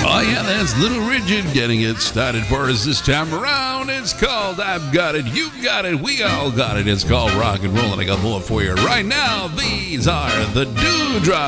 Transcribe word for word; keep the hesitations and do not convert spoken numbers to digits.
Oh, yeah, that's Little Rigid getting it started for us this time around. It's called I've Got It, You've Got It, We All Got It. It's called Rock and Roll, and I got more for you right now. These are the Dewdrop